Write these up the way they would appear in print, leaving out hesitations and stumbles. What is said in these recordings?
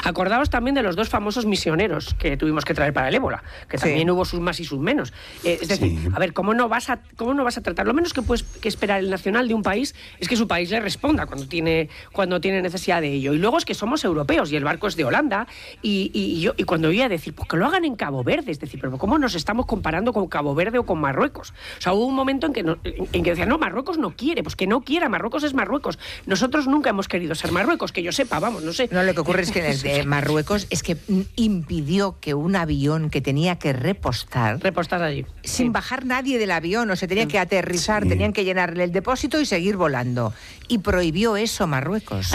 Acordaos también de los 2 famosos misioneros que tuvimos que traer para el ébola, que también hubo sus más y sus menos. Es decir, a ver, ¿cómo no vas a tratar? Lo menos que esperar el nacional de un país es que su país le responda cuando tiene necesidad de ello. Y luego es que somos europeos y el barco es de Holanda y cuando oía decir, pues que lo hagan en Cabo Verde, es decir, pero ¿cómo nos estamos comparando con Cabo Verde o con Marruecos? O sea, hubo un momento en que decían, no, Marruecos no quiere, pues que no quiera, Marruecos es Marruecos. Nosotros nunca hemos querido ser Marruecos, que yo sepa, vamos, no sé. No, lo que ocurre es que en el de Marruecos es que impidió que un avión que tenía que repostar allí, sin bajar nadie del avión, o se tenía que aterrizar, tenían que llenarle el depósito y seguir volando. Y prohibió eso Marruecos.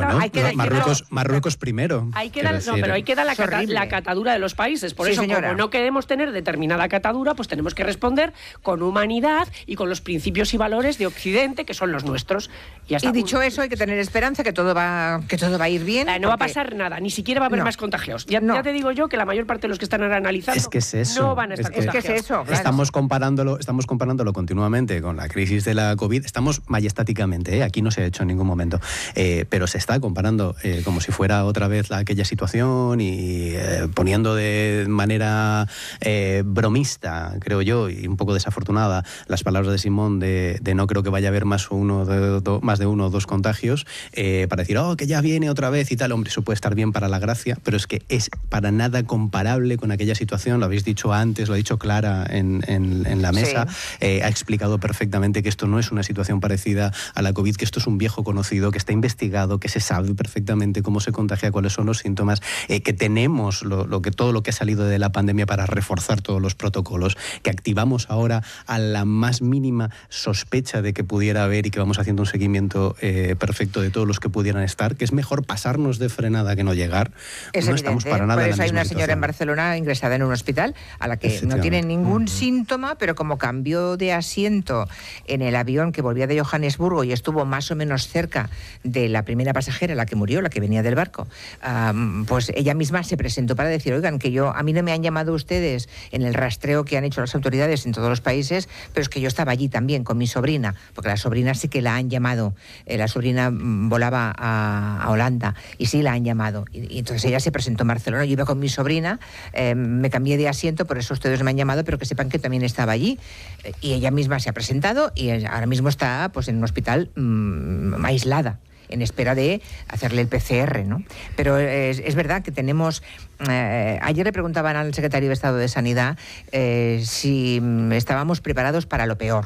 Marruecos primero. Pero ahí queda la catadura de los países. Por eso, señora, como no queremos tener determinada catadura, pues tenemos que responder con humanidad y con los principios y valores de Occidente, que son los nuestros. Y dicho eso, hay que tener esperanza que todo va a ir bien. No va a pasar nada, ni siquiera va a haber más contagios. Ya te digo yo que la mayor parte de los que están ahora analizando no van a estar contagiados. Es que es eso, claro. Estamos comparándolo continuamente con la crisis de la COVID. Estamos majestáticamente, aquí no se ha hecho en ningún momento, pero se está comparando como si fuera otra vez aquella situación y poniendo de manera bromista, creo yo, y un poco desafortunada, las palabras de Simón de no creo que vaya a haber más de uno o dos contagios, para decir, que ya viene otra vez y tal. Hombre, eso puede estar bien para la gracia, pero es que es para nada comparable con aquella situación. Lo habéis dicho antes, lo ha dicho Clara en la mesa, ha explicado perfectamente que esto no es una situación parecida a la COVID, que esto es un viejo conocido, que está investigado, que se sabe perfectamente cómo se contagia, cuáles son los síntomas, que tenemos todo lo que ha salido de la pandemia para reforzar todos los protocolos, que activamos ahora a la más mínima sospecha de que pudiera haber y que vamos haciendo un seguimiento perfecto de todos los que pudieran estar, que es mejor pasarnos de frenada que no llegar. Es no evidente, estamos para nada en la misma hay una situación. señora en Barcelona ingresada en un hospital a la que no tiene ningún síntoma, pero como cambió de asiento en el avión que volvía de Johannesburgo y estuvo más o menos cerca de la primera pasajera, la que murió, la que venía del barco, pues ella misma se presentó para decir, oigan, que a mí no me han llamado ustedes en el rastreo que han hecho las autoridades en todos los países, pero es que yo estaba allí también con mi sobrina, porque la sobrina sí que la han llamado, la sobrina volaba a Holanda y sí la han llamado, y entonces ella se presentó en Barcelona, yo iba con mi sobrina, me cambié de asiento, por eso ustedes me han llamado, pero que sepan que también estaba allí, y ella misma se ha presentado y ahora mismo está pues en un hospital aislada, en espera de hacerle el PCR, ¿no? Pero es verdad que tenemos... ayer le preguntaban al secretario de Estado de Sanidad si estábamos preparados para lo peor,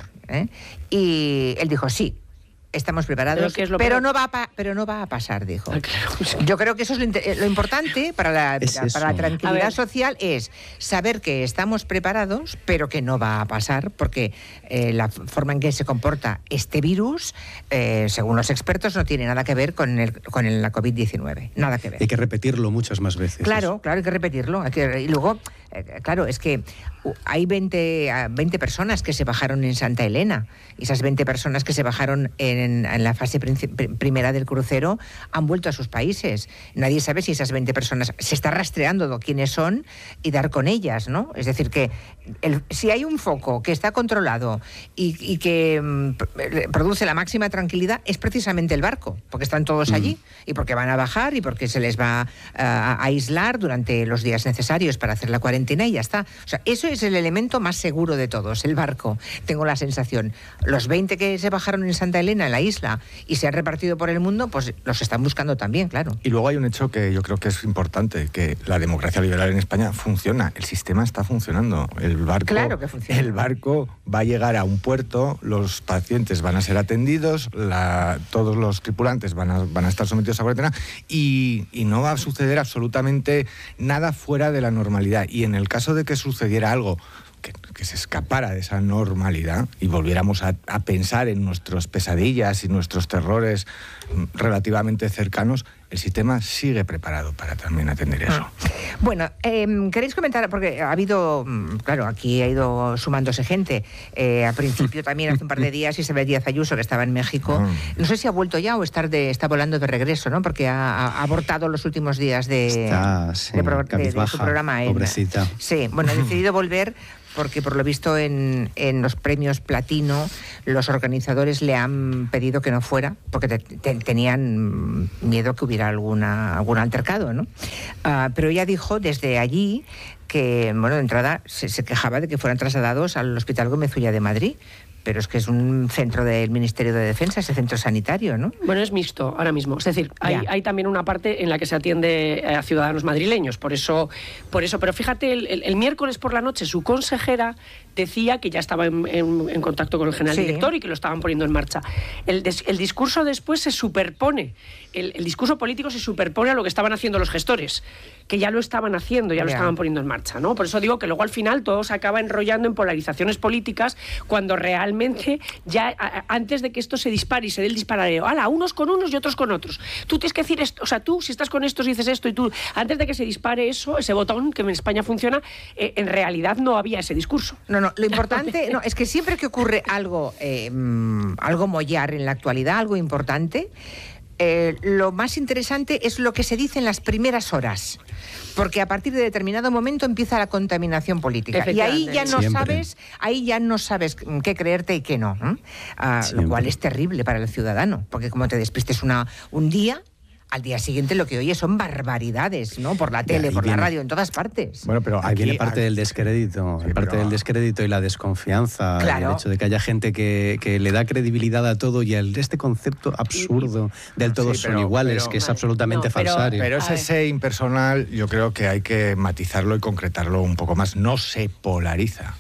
y él dijo sí. Estamos preparados, pero no va a pasar, dijo. Claro. Yo creo que eso es lo importante para la tranquilidad social, es saber que estamos preparados, pero que no va a pasar, porque la forma en que se comporta este virus, según los expertos, no tiene nada que ver con la COVID-19. Nada que ver. Hay que repetirlo muchas más veces. Claro, hay que repetirlo. Y luego, claro, es que hay 20 personas que se bajaron en Santa Elena. Y esas 20 personas que se bajaron en la fase primera del crucero han vuelto a sus países. Nadie sabe si esas 20 personas... Se está rastreando quiénes son y dar con ellas, ¿no? Es decir, que si hay un foco que está controlado y que produce la máxima tranquilidad, es precisamente el barco, porque están todos allí y porque van a bajar y porque se les va a aislar durante los días necesarios para hacer la cuarentena y ya está. O sea, eso es el elemento más seguro de todos, el barco. Tengo la sensación. Los 20 que se bajaron en Santa Elena, en la isla, y se han repartido por el mundo, pues los están buscando también, claro. Y luego hay un hecho que yo creo que es importante, que la democracia liberal en España funciona, el sistema está funcionando. Claro que funciona. El barco va a llegar a un puerto, los pacientes van a ser atendidos, todos los tripulantes van a estar sometidos a cuarentena y no va a suceder absolutamente nada fuera de la normalidad. Y en el caso de que sucediera algo que se escapara de esa normalidad y volviéramos a pensar en nuestras pesadillas y nuestros terrores relativamente cercanos, el sistema sigue preparado para también atender eso. Bueno, ¿queréis comentar? Porque ha habido, claro, aquí ha ido sumándose gente. Al principio también, hace un par de días, Isabel Díaz Ayuso, que estaba en México. No sé si ha vuelto ya o está volando de regreso, ¿no? Porque ha abortado los últimos días de su programa. Pobrecita. Sí, bueno, ha decidido volver porque por lo visto en los premios Platino los organizadores le han pedido que no fuera porque tenían miedo que hubiera hubiera algún altercado, ¿no? Pero ella dijo desde allí que, bueno, de entrada se quejaba de que fueran trasladados al Hospital Gómez Ulla de Madrid. Pero es que es un centro del Ministerio de Defensa, ese centro sanitario, ¿no? Bueno, es mixto ahora mismo. Es decir, hay también una parte en la que se atiende a ciudadanos madrileños. Por eso. Pero fíjate, el miércoles por la noche su consejera decía que ya estaba en contacto con el general director y que lo estaban poniendo en marcha. El discurso después se superpone. El discurso político se superpone a lo que estaban haciendo los gestores, que ya lo estaban haciendo, ya lo estaban poniendo en marcha, ¿no? Por eso digo que luego al final todo se acaba enrollando en polarizaciones políticas cuando realmente ya antes de que esto se dispare y se dé el disparadero, unos con unos y otros con otros. Tú tienes que decir esto, o sea, tú si estás con estos dices esto y tú, antes de que se dispare eso, ese botón que en España funciona, en realidad no había ese discurso. No, lo importante es que siempre que ocurre algo mollar en la actualidad, algo importante, lo más interesante es lo que se dice en las primeras horas, porque a partir de determinado momento empieza la contaminación política y ahí ya no sabes qué creerte y qué no, lo cual es terrible para el ciudadano, porque como te despistes un día, al día siguiente lo que oyes son barbaridades, ¿no? Por la tele, por la radio, en todas partes. Bueno, pero aquí viene parte del descrédito, del descrédito y la desconfianza, el hecho de que haya gente que le da credibilidad a todo y este concepto absurdo del todos son iguales, que es absolutamente falsario. Pero ese impersonal yo creo que hay que matizarlo y concretarlo un poco más. No se polarizan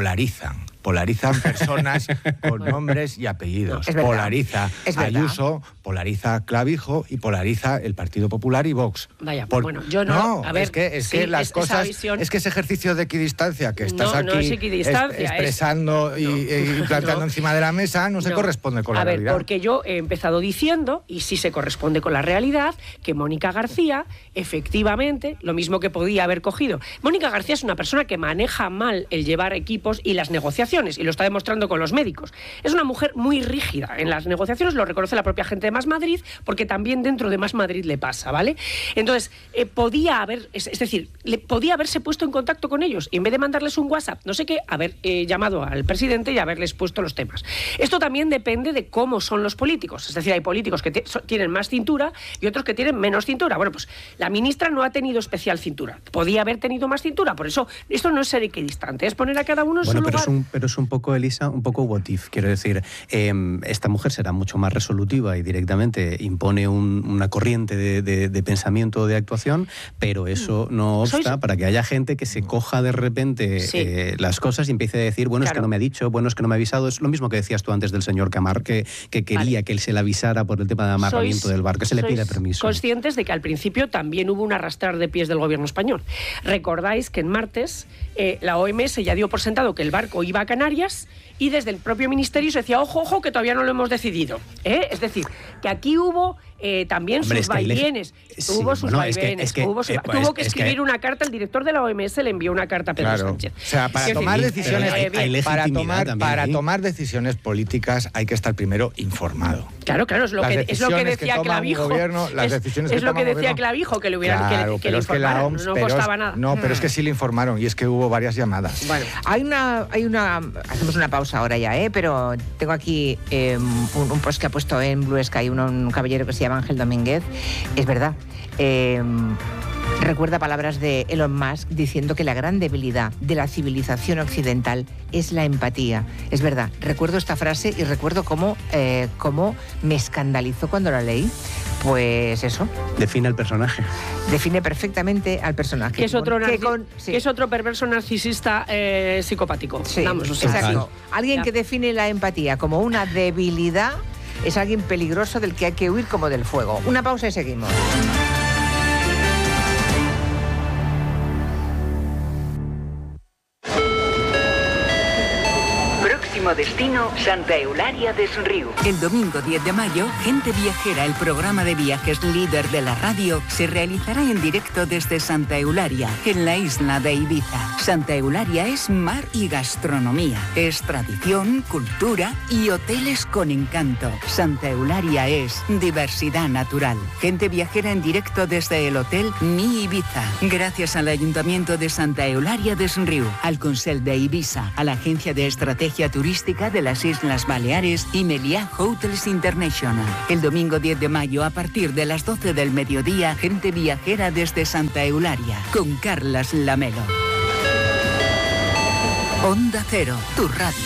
personas con nombres y apellidos. Polariza Ayuso, polariza Clavijo y polariza el Partido Popular y Vox. Vaya, bueno, yo no. A ver, es que las cosas, es que ese ejercicio de equidistancia que estás aquí expresando y plantando encima de la mesa no se corresponde con la realidad. A ver, porque yo he empezado diciendo, y sí se corresponde con la realidad, que Mónica García, efectivamente, lo mismo que podía haber cogido. Mónica García es una persona que maneja mal el llevar equipos y las negociaciones, y lo está demostrando con los médicos. Es una mujer muy rígida en las negociaciones, lo reconoce la propia gente de Más Madrid, porque también dentro de Más Madrid le pasa, ¿vale? Entonces, podía haberse puesto en contacto con ellos y en vez de mandarles un WhatsApp, no sé qué, haber llamado al presidente y haberles puesto los temas. Esto también depende de cómo son los políticos, es decir, hay políticos que tienen más cintura y otros que tienen menos cintura. Bueno, pues la ministra no ha tenido especial cintura, podía haber tenido más cintura, por eso esto no es ser equidistante, es poner a cada uno en su lugar. Pero es un poco, Elisa, un poco what if, quiero decir, esta mujer será mucho más resolutiva y directamente impone una corriente de pensamiento, de actuación, pero eso no obsta para que haya gente que se coja de repente las cosas y empiece a decir, bueno, es que no me ha dicho, bueno, es que no me ha avisado. Es lo mismo que decías tú antes del señor Camar, que quería que él se le avisara por el tema de amarramiento del barco, que se le pida permiso. Conscientes de que al principio también hubo un arrastrar de pies del gobierno español. Recordáis que en martes la OMS ya dio por sentado que el barco iba a Canarias y desde el propio ministerio se decía, ojo, que todavía no lo hemos decidido. Es decir, que aquí hubo también sus vaivenes. Tuvo que escribir una carta, el director de la OMS le envió una carta a Pedro Sánchez. O sea, para tomar decisiones políticas hay que estar primero informado. Claro, es lo que decía Clavijo. Es lo que decía Clavijo, que le hubieran que le informaran, no costaba nada. No, pero es que sí le informaron y es que hubo varias llamadas. Bueno, hacemos una pausa ahora ya, pero tengo aquí un post que ha puesto en Blue Sky un caballero que se llama Ángel Domínguez. Es verdad. Recuerda palabras de Elon Musk diciendo que la gran debilidad de la civilización occidental es la empatía. Es verdad, recuerdo esta frase y recuerdo cómo me escandalizó cuando la leí. Pues eso. Define al personaje. Define perfectamente al personaje. Que es otro, que es otro perverso narcisista psicopático. Sí, exacto. Alguien que define la empatía como una debilidad es alguien peligroso del que hay que huir como del fuego. Una pausa y seguimos. Destino Santa Eulalia des Riu. El domingo 10 de mayo, Gente Viajera, el programa de viajes líder de la radio, se realizará en directo desde Santa Eulalia, en la isla de Ibiza. Santa Eulalia es mar y gastronomía, es tradición, cultura y hoteles con encanto. Santa Eulalia es diversidad natural. Gente Viajera en directo desde el hotel Mi Ibiza. Gracias al Ayuntamiento de Santa Eulalia des Riu, al Consell de Ibiza, a la Agencia de Estrategia Turística turística de las Islas Baleares y Meliá Hotels International. El domingo 10 de mayo, a partir de las 12 del mediodía, gente viajera desde Santa Eulalia, con Carlas Lamelo. Onda Cero, tu radio.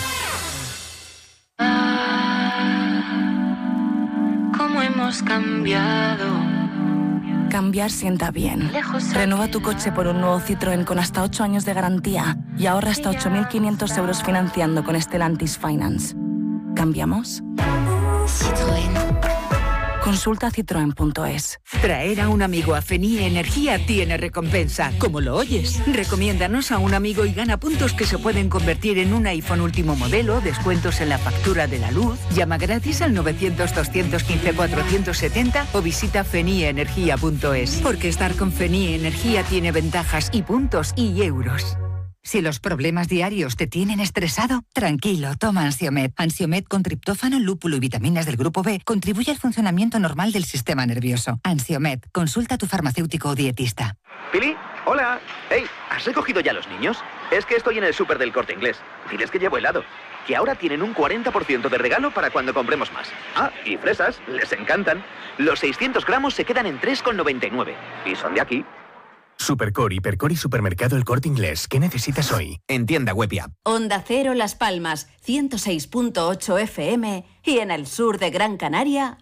¿Cómo hemos cambiado? Cambiar sienta bien. Renueva tu coche por un nuevo Citroën con hasta 8 años de garantía y ahorra hasta 8.500 euros financiando con Stellantis Finance. ¿Cambiamos? Citroën. Consulta citroen.es. Traer a un amigo a Fenie Energía tiene recompensa, como lo oyes. Recomiéndanos a un amigo y gana puntos que se pueden convertir en un iPhone último modelo, descuentos en la factura de la luz. Llama gratis al 900-215-470 o visita fenieenergia.es. Porque estar con Fenie Energía tiene ventajas y puntos y euros. Si los problemas diarios te tienen estresado, tranquilo, toma Ansiomed. Ansiomed con triptófano, lúpulo y vitaminas del grupo B contribuye al funcionamiento normal del sistema nervioso. Ansiomed, consulta a tu farmacéutico o dietista. Pili, hola. Hey, ¿has recogido ya los niños? Es que estoy en el súper del Corte Inglés. Diles que llevo helado. Que ahora tienen un 40% de regalo para cuando compremos más. Ah, y fresas, les encantan. Los 600 gramos se quedan en 3,99. Y son de aquí. Supercor, Hipercor y Supermercado El Corte Inglés. ¿Qué necesitas hoy? En tienda web y app. Onda Cero Las Palmas, 106.8 FM y en el sur de Gran Canaria,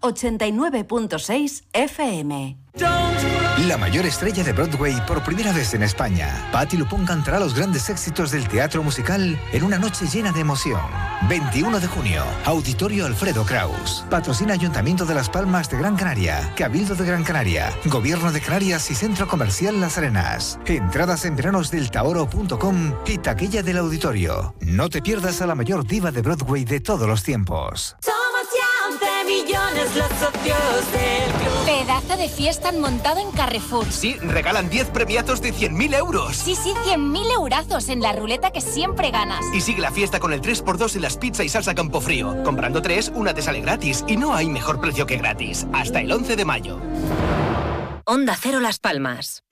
89.6 FM. La mayor estrella de Broadway por primera vez en España. Patti LuPone cantará los grandes éxitos del teatro musical en una noche llena de emoción. 21 de junio, Auditorio Alfredo Kraus. Patrocina Ayuntamiento de Las Palmas de Gran Canaria, Cabildo de Gran Canaria, Gobierno de Canarias y Centro Comercial Las Arenas. Entradas en veranosdeltaoro.com y taquilla del auditorio. No te pierdas a la mayor diva de Broadway de todos los tiempos. Somos ya 11 millones los socios del club. Pedazo de fiesta han montado en Carrefour. Sí, regalan 10 premiazos de 100.000 euros. Sí, 100.000 eurazos en la ruleta que siempre ganas. Y sigue la fiesta con el 3x2 en las pizza y salsa Campofrío. Comprando 3, una te sale gratis. Y no hay mejor precio que gratis. Hasta el 11 de mayo. Onda Cero Las Palmas.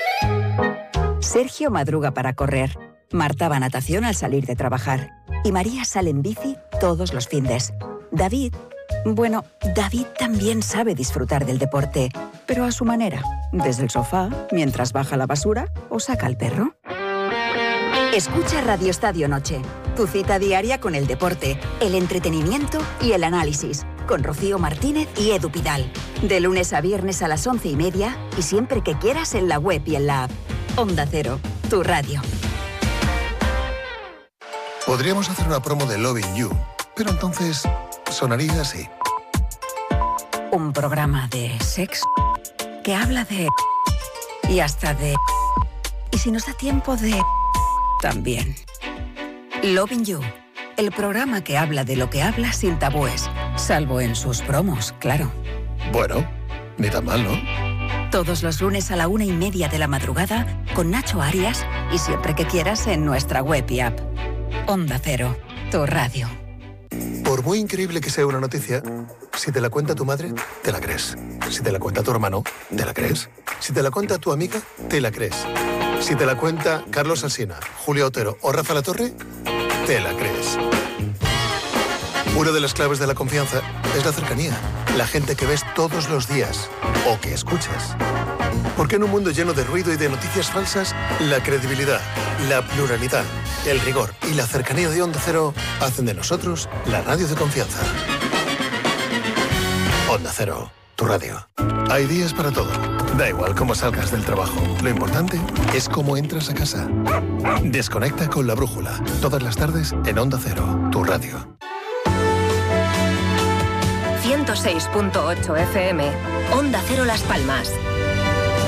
Sergio madruga para correr. Marta va a natación al salir de trabajar. Y María sale en bici todos los findes. David también sabe disfrutar del deporte, pero a su manera, desde el sofá, mientras baja la basura o saca al perro. Escucha Radio Estadio Noche, tu cita diaria con el deporte, el entretenimiento y el análisis, con Rocío Martínez y Edu Pidal. De lunes a viernes a las 11:30 y siempre que quieras en la web y en la app. Onda Cero, tu radio. Podríamos hacer una promo de Loving You, pero entonces sonaría así. Un programa de sexo que habla de... y hasta de... y si nos da tiempo de... también. Loving You, el programa que habla de lo que habla sin tabúes, salvo en sus promos, claro. Bueno, ni tan mal, ¿no? Todos los lunes a la 1:30 de la madrugada con Nacho Arias y siempre que quieras en nuestra web y app. Onda Cero, tu radio. Por muy increíble que sea una noticia, si te la cuenta tu madre, te la crees. Si te la cuenta tu hermano, te la crees. Si te la cuenta tu amiga, te la crees. Si te la cuenta Carlos Alsina, Julio Otero o Rafa Latorre, te la crees. Una de las claves de la confianza es la cercanía. La gente que ves todos los días o que escuchas. Porque en un mundo lleno de ruido y de noticias falsas, la credibilidad, la pluralidad, el rigor y la cercanía de Onda Cero hacen de nosotros la radio de confianza. Onda Cero, tu radio. Hay días para todo. Da igual cómo salgas del trabajo. Lo importante es cómo entras a casa. Desconecta con La Brújula. Todas las tardes en Onda Cero, tu radio. 106.8 FM. Onda Cero Las Palmas.